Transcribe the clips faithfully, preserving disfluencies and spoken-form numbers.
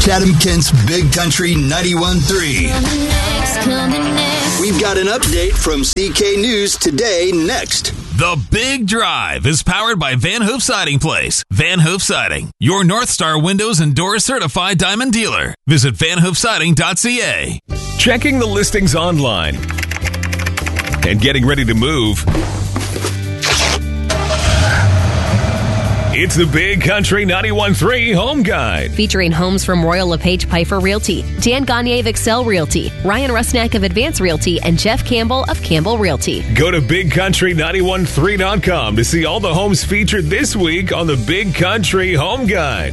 Chatham-Kent's Big Country ninety-one point three. We've got an update from C K News Today next. The Big Drive is powered by Van Hoof Siding Place. Van Hoof Siding, your North Star Windows and Doors certified diamond dealer. Visit van hoof siding dot c a. Checking the listings online and getting ready to move. It's the Big Country ninety-one point three Home Guide. Featuring homes from Royal LePage Piper Realty, Dan Gagne of Excel Realty, Ryan Rusnak of Advance Realty, and Jeff Campbell of Campbell Realty. Go to big country ninety-one point three dot com to see all the homes featured this week on the Big Country Home Guide.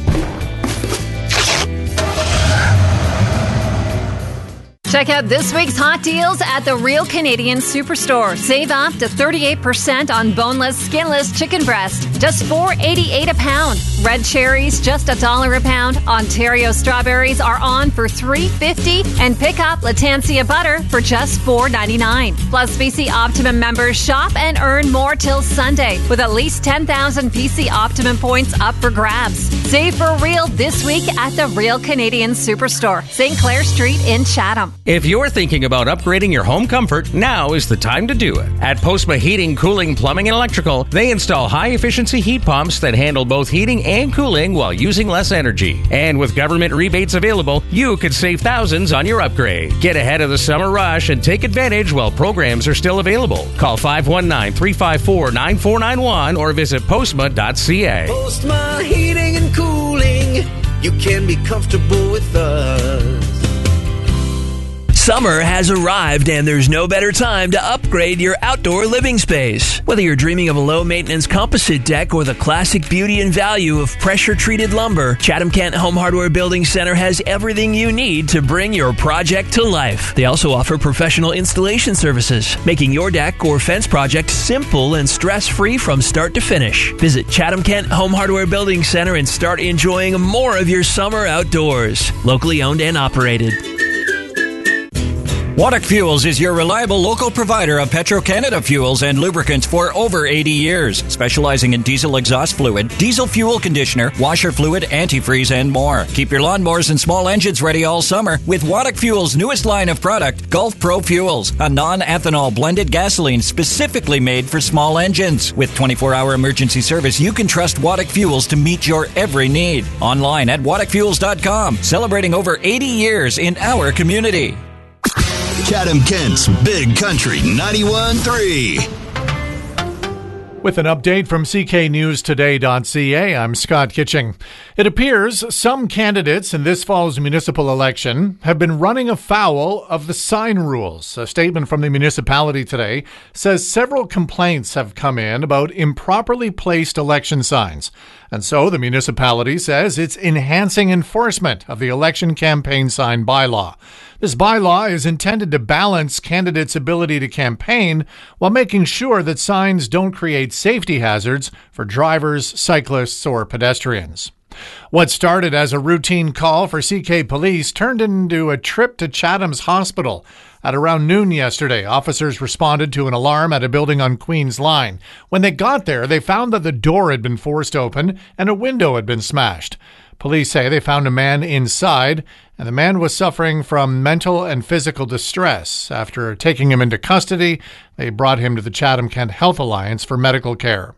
Check out this week's hot deals at the Real Canadian Superstore. Save up to thirty-eight percent on boneless, skinless chicken breast, just four dollars and eighty-eight cents a pound. Red cherries, just a dollar a pound. Ontario strawberries are on for three dollars and fifty cents. And pick up Latancia butter for just four dollars and ninety-nine cents. Plus, P C Optimum members shop and earn more till Sunday with at least ten thousand P C Optimum points up for grabs. Save for real this week at the Real Canadian Superstore, Saint Clair Street in Chatham. If you're thinking about upgrading your home comfort, now is the time to do it. At Postma Heating, Cooling, Plumbing, and Electrical, they install high-efficiency heat pumps that handle both heating and cooling while using less energy. And with government rebates available, you could save thousands on your upgrade. Get ahead of the summer rush and take advantage while programs are still available. Call five one nine, three five four, nine four nine one or visit postma dot c a. Postma Heating and Cooling, you can be comfortable with us. Summer has arrived and there's no better time to upgrade your outdoor living space. Whether you're dreaming of a low-maintenance composite deck or the classic beauty and value of pressure-treated lumber, Chatham-Kent Home Hardware Building Center has everything you need to bring your project to life. They also offer professional installation services, making your deck or fence project simple and stress-free from start to finish. Visit Chatham-Kent Home Hardware Building Center and start enjoying more of your summer outdoors. Locally owned and operated. Waddock Fuels is your reliable local provider of Petro-Canada fuels and lubricants for over eighty years, specializing in diesel exhaust fluid, diesel fuel conditioner, washer fluid, antifreeze, and more. Keep your lawnmowers and small engines ready all summer with Waddock Fuels' newest line of product, Gulf Pro Fuels, a non-ethanol blended gasoline specifically made for small engines. With twenty-four hour emergency service, you can trust Waddock Fuels to meet your every need. Online at waddock fuels dot com, celebrating over eighty years in our community. Chatham-Kent's Big Country ninety-one point three. With an update from C K News Today dot c a, I'm Scott Kitching. It appears some candidates in this fall's municipal election have been running afoul of the sign rules. A statement from the municipality today says several complaints have come in about improperly placed election signs. And so the municipality says it's enhancing enforcement of the election campaign sign bylaw. This bylaw is intended to balance candidates' ability to campaign while making sure that signs don't create safety hazards for drivers, cyclists, or pedestrians. What started as a routine call for C K Police turned into a trip to Chatham's Hospital. At around noon yesterday, officers responded to an alarm at a building on Queen's Line. When they got there, they found that the door had been forced open and a window had been smashed. Police say they found a man inside, and the man was suffering from mental and physical distress. After taking him into custody, they brought him to the Chatham-Kent Health Alliance for medical care.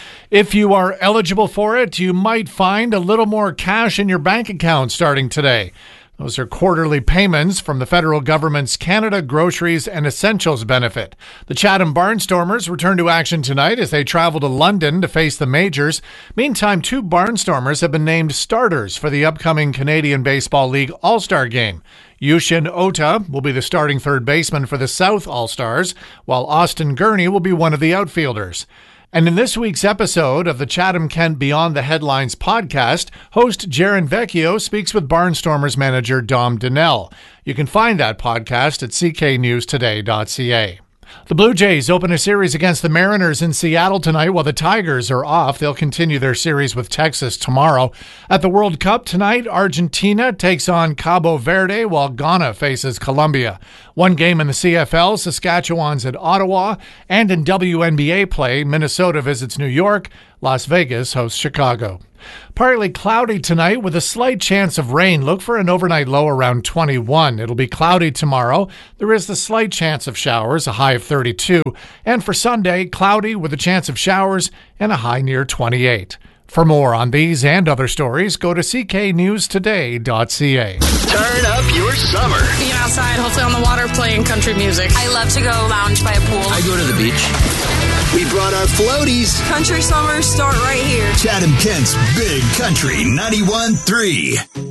If you are eligible for it, you might find a little more cash in your bank account starting today. Those are quarterly payments from the federal government's Canada Groceries and Essentials benefit. The Chatham Barnstormers return to action tonight as they travel to London to face the majors. Meantime, two Barnstormers have been named starters for the upcoming Canadian Baseball League All-Star Game. Yushin Ota will be the starting third baseman for the South All-Stars, while Austin Gurney will be one of the outfielders. And in this week's episode of the Chatham-Kent Beyond the Headlines podcast, host Jaron Vecchio speaks with Barnstormers manager Dom Donnell. You can find that podcast at c k news today dot c a. The Blue Jays open a series against the Mariners in Seattle tonight while the Tigers are off. They'll continue their series with Texas tomorrow. At the World Cup tonight, Argentina takes on Cabo Verde while Ghana faces Colombia. One game in the C F L, Saskatchewan's at Ottawa. And in W N B A play, Minnesota visits New York. Las Vegas hosts Chicago. Partly cloudy tonight with a slight chance of rain. Look for an overnight low around twenty-one. It'll be cloudy tomorrow. There is the slight chance of showers, a high of thirty-two. And for Sunday, cloudy with a chance of showers and a high near twenty-eight. For more on these and other stories, go to c k news today dot c a. Turn up your summer. Being outside, hopefully on the water, playing country music. I love to go lounge by a pool. I go to the beach. We brought our floaties. Country summers start right here. Chatham Kent's Big Country ninety-one point three.